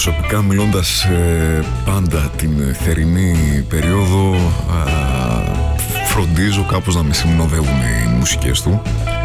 Προσωπικά μιλώντας, πάντα την θερινή περίοδο φροντίζω κάπως να με συνοδεύουν οι μουσικές του.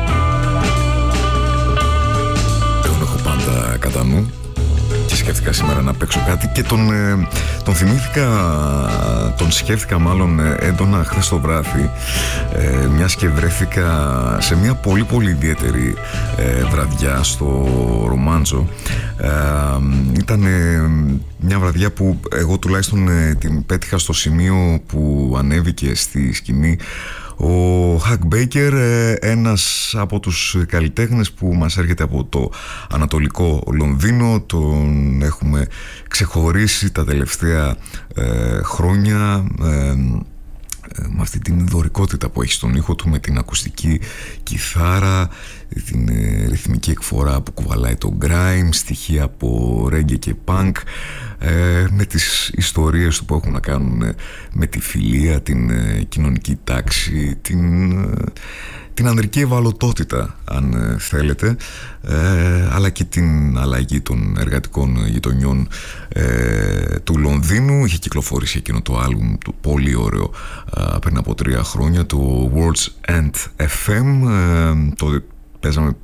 Τον έχω πάντα κατά νου και σκέφτηκα σήμερα να παίξω κάτι και τον θυμήθηκα, τον σκέφτηκα μάλλον έντονα χθες το βράδυ, μιας και βρέθηκα σε μια πολύ πολύ ιδιαίτερη βραδιά στο Ρομάντζο. Ήταν μια βραδιά που εγώ τουλάχιστον την πέτυχα στο σημείο που ανέβηκε στη σκηνή ο Huck Baker, ένας από τους καλλιτέχνες που μας έρχεται από το Ανατολικό Λονδίνο. Τον έχουμε ξεχωρίσει τα τελευταία χρόνια με αυτή την δωρικότητα που έχει στον ήχο του, με την ακουστική κιθάρα, την ρυθμική εκφορά που κουβαλάει το grime, στοιχεία από reggae και punk, με τις ιστορίες του που έχουν να κάνουν με τη φιλία, την κοινωνική τάξη, την ανδρική ευαλωτότητα αν θέλετε, αλλά και την αλλαγή των εργατικών γειτονιών του Λονδίνου. Είχε κυκλοφορήσει εκείνο το άλμπουμ το πολύ ωραίο πριν από 3 χρόνια, το World's End FM. Το παίζαμε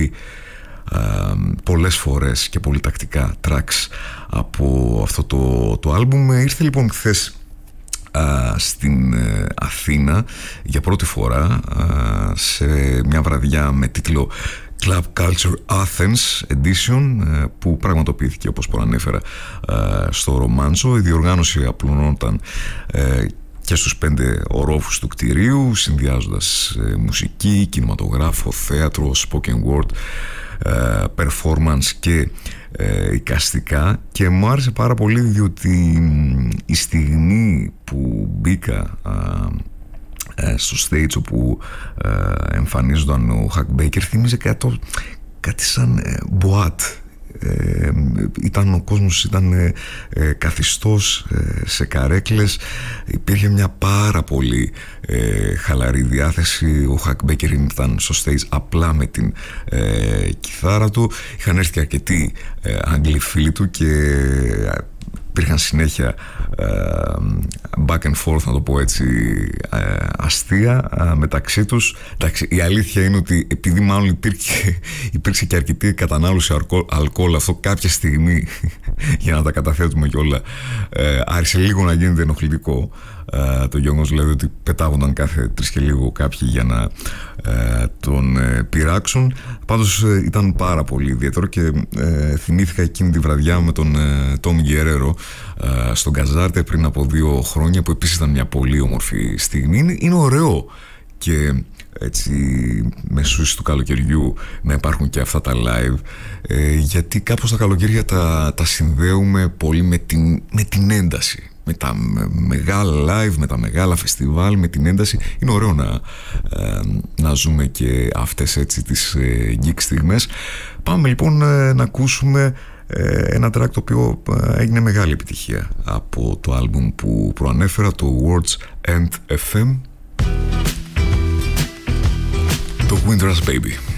πολλές φορές και πολύ τακτικά tracks από αυτό το άλμπουμ. Ήρθε λοιπόν χθες στην Αθήνα για πρώτη φορά σε μια βραδιά με τίτλο Club Culture Athens Edition, που πραγματοποιήθηκε όπως προανέφερα στο Ρομάντζο. Η διοργάνωση απλωνόταν και στους 5 ορόφους του κτηρίου, συνδυάζοντας μουσική, κινηματογράφο, θέατρο, spoken word, performance και εικαστικά. Και μου άρεσε πάρα πολύ διότι η στιγμή που μπήκα στο stage όπου εμφανίζονταν ο Huck Baker θύμιζε κάτι σαν boat. Ο κόσμος ήταν καθιστός σε καρέκλες, υπήρχε μια πάρα πολύ χαλαρή διάθεση. Ο Huck Baker ήταν στο stage απλά με την κιθάρα του. Είχαν έρθει και αρκετοί Άγγλοι φίλοι του και υπήρχαν συνέχεια back and forth, να το πω έτσι, αστεία μεταξύ τους. Εντάξει, η αλήθεια είναι ότι επειδή μάλλον υπήρξε και αρκετή κατανάλωση αλκοόλ αυτό κάποια στιγμή, για να τα καταθέτουμε κιόλα, άρχισε λίγο να γίνεται ενοχλητικό το γεγονός δηλαδή ότι πετάγονταν κάθε 3 και λίγο κάποιοι για να τον πειράξουν. Πάντως ήταν πάρα πολύ ιδιαίτερο και θυμήθηκα εκείνη τη βραδιά με τον Τόμι Γκερέρο στον Καζάρτε πριν από 2 χρόνια, που επίσης ήταν μια πολύ όμορφη στιγμή. Είναι ωραίο και έτσι μεσούσεις του καλοκαιριού να υπάρχουν και αυτά τα live, γιατί κάπως τα καλοκαίρια τα συνδέουμε πολύ με την ένταση, με τα μεγάλα live, με τα μεγάλα φεστιβάλ, με την ένταση. Είναι ωραίο να ζούμε και αυτές έτσι τις geek στιγμές. Πάμε λοιπόν να ακούσουμε ένα track το οποίο έγινε μεγάλη επιτυχία από το άλμπουμ που προανέφερα, το World's End FM, το Winter's Baby.